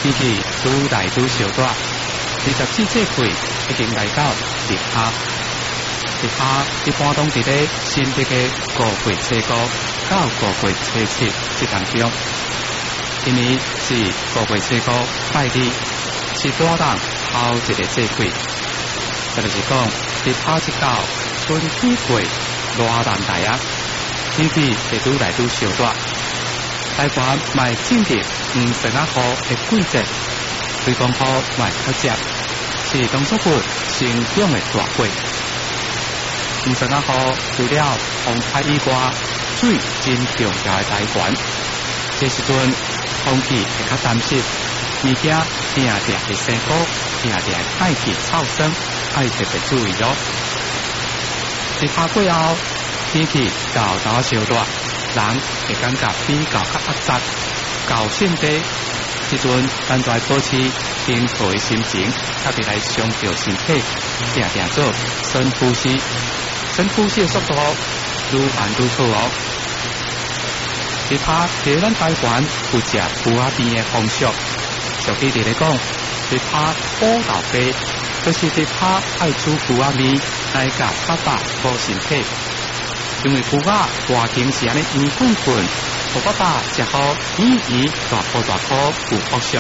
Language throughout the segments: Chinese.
天气愈来愈烧热，24节气已经来到立夏。立夏一般拢伫咧新历嘅5月初5到5月初7这当中，因为是5月初5拜日，是大人后一个节气。这就是讲，立夏一到，春天过，热南来啊，天气会愈来愈烧热。台湾卖正值黄色啊雨的季节，吹风雨卖较接，是农作物生长的大季。黄色啊雨除了风台以外，水真重要的来源。这时阵空气会较湿湿，物件定定会生火，定定会大气臭酸，爱特别注意咯。立夏过后，天气豆豆烧热。人会感觉比较压榨、高兴地，这阵咱就要保持平和的心情，特别来强调身体，定定做深呼吸，深呼吸的速度愈慢愈好哦。立夏在咱台湾有食牛仔面的风俗，俗语里咧讲，立夏补豆杯，就是立夏爱煮牛仔面来甲爸爸补身体。因为牛仔外形是安尼圆滚滚，互爸爸食好圆圆大颗大颗有福相。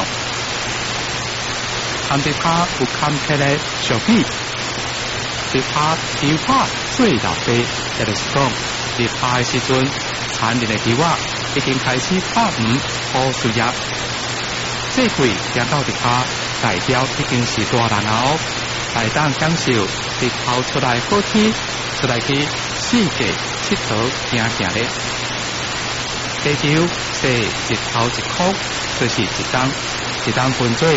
含立夏有坎坷的俗语，立夏牛仔做豆杯，也就是讲立夏的时阵，残忍的牛仔已经开始拍鱼好事业。这季行到立夏，代表已经是大人哦，来当享受日头出来好天，出来去世界佚佗行行咧。地球是日头一刻，就是一冬，一冬分做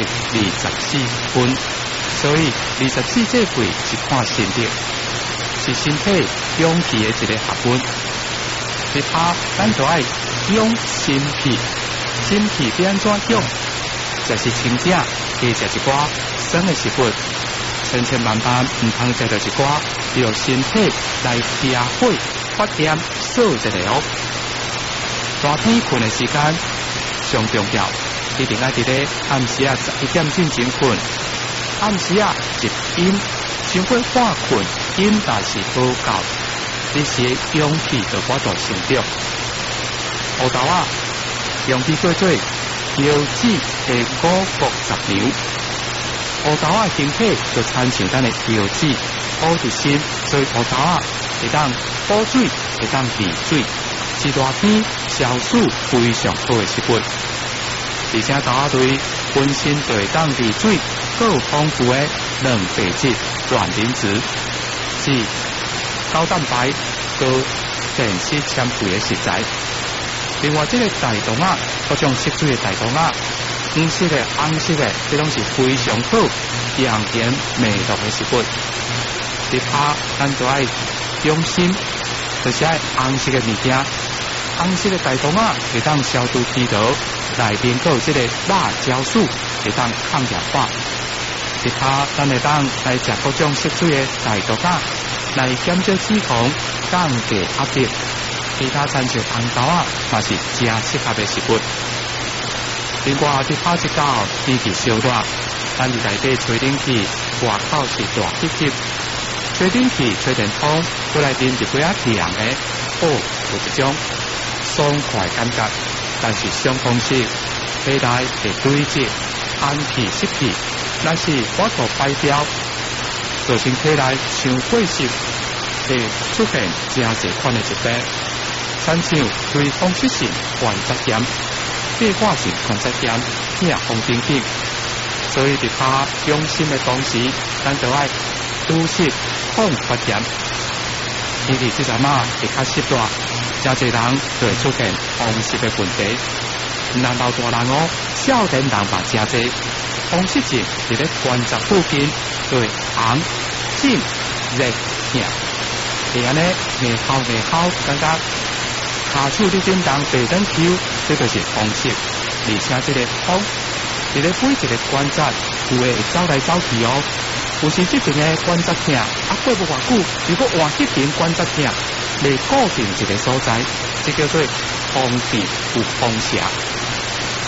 24分，所以24节气是看身体，是身体养气的一个学问。立夏咱就爱养心气，心气要安怎养？就是清正加食一寡酸的食物，千千万万唔通食到一寡用身体来调火发炎烧一个哦。大天困的时间上重要，一定爱伫咧暗时11点钟前困，暗时一阴，伤过半困，阴但是不够，这些阳气就寡度成长。乌豆阳气过最，腰子的5谷10牛。乌豆形体就参像咱的腰子，补一身，所以乌豆会当补水，会当利水，是热天消暑非常好的食物。而且豆对本身就会当利水，更有丰富的蛋白质、卵磷脂，是高蛋白、高电解纤维的食材。另外，这个大豆各种色水的大豆黄色的、红色的，这拢是非常好养颜美容的食物。立夏咱就爱用心，就是爱红色的物件，红色的大豆会当消除疲劳，内面还有这个辣椒素会当抗氧化。立夏咱会当来食各种色水的大豆来减少脂肪、降低压力。其他参照红豆嘛是正适合的食物。另外，立夏一到天气烧热，咱伫内底吹冷气，外口是大湿湿，吹冷气、吹电风，过来面一杯凉的，有一种爽快感觉。但是相同时，体内会堆积氨气、湿气，那是我所排掉，造成体内伤过湿，会出现真侪款的疾病。亲像类风湿性关节炎、退化性关节炎、痛风等等。所以，立夏养心的同时，咱就要堵塞抗发炎。天气这阵会较湿热，真侪人就会出现风湿的问题。唔但老大人哦，少年人嘛真侪风湿症伫咧关节附近，就会红、肿、热、痛。会安尼硬敲，感觉下手你震动背等抽，这就是风湿。而且这个风，伫咧每一个关节有会走来走去哦。有时这边的关节痛，过不偌久，如果换迄边关节痛，未固定一个所在，这叫做风痹有风邪。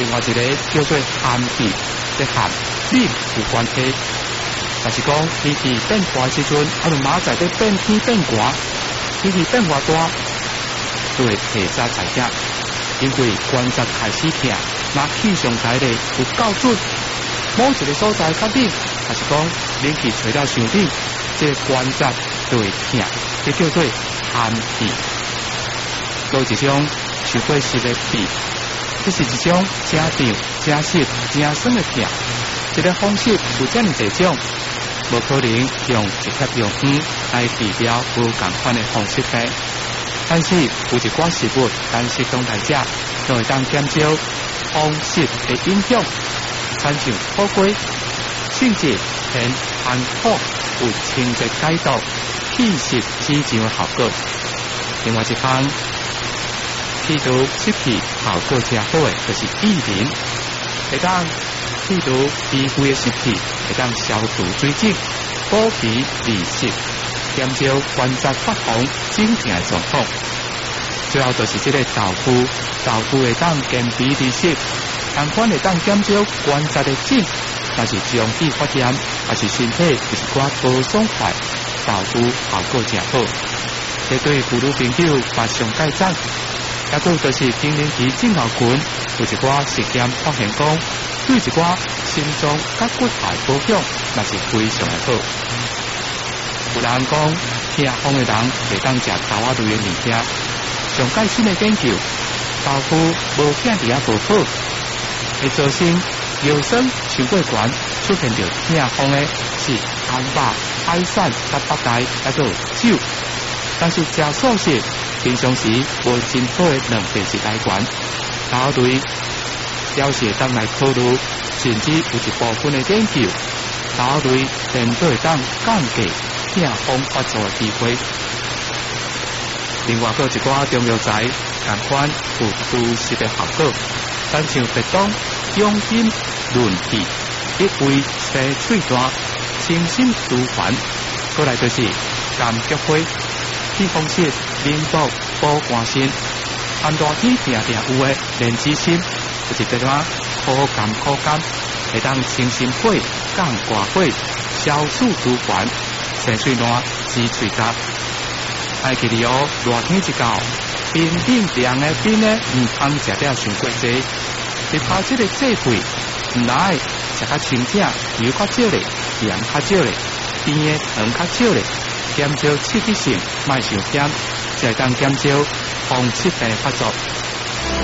另外一个叫做寒气，这寒冷有关系。但是讲天气变化时阵，同马仔在变天变寒，天气变化大，就会提早在家，因为关节开始痛，那气象台咧有够准，某一个所在较冷，还是讲冷气吹到上冷，这关节就会痛，这叫做寒气。有一种受过湿的鼻，这是一种真长、真湿、真酸的痛。这个方式有这么多种，无可能用直接用来治疗无同款的风湿病。但是有一寡食物，但是动态者就会当减少风湿的影响，参像火龟，性质偏寒苦，有清洁解毒、祛湿止痒的效果。另外一方，去除湿气效果真好的，就是薏仁，会当去除皮肤的湿气，会当消除水肿、补皮利湿，减少关节发红、肿痛的状况。最后就是这个豆腐，豆腐会当健脾利湿，同款会当减少关节的肿，但是中气发炎，还是身体有一寡不爽快，豆腐效果真好。这对妇女朋友马上改善。还有就是更年期症候群，有一寡实验发现讲，对一寡心脏甲骨骸保养，那是非常的好。有人讲，痛风的人会当食豆仔类的物件。上最新的研究，豆腐无片底下无好，会造成腰酸、手过悬，出现着痛风的是anim肉、海产、甲北带，还有酒。但是食素食平常时无真好的两个是来源，豆类表示当来考虑，甚至有一部分的研究，豆类连都会当降低痛风发作的机会。另外，还有一寡中药材，同款有除湿的效果，但像白冬、养阴、润气、益胃、生喙断、清心舒缓，过来就是甘菊花。去风湿、冷补、保肝肾，寒大天定定有的莲子心，就是这种苦甘，会当清心火、降肝火、消暑舒缓、生喙烂、止喙干。爱记住哦，热天一到，冰冷凉的冰呢，唔通食了伤过济，是怕这个忌讳，唔来食较清醒，油较少咧，盐较少咧，甜的糖较少咧。减少刺激性，卖受险，才会当减少风湿病发作。